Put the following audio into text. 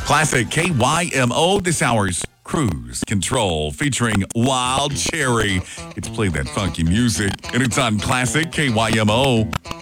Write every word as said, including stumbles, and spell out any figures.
Classic K Y M O this hour's Cruise Control featuring Wild Cherry. It's played that funky music, and it's on Classic K Y M O.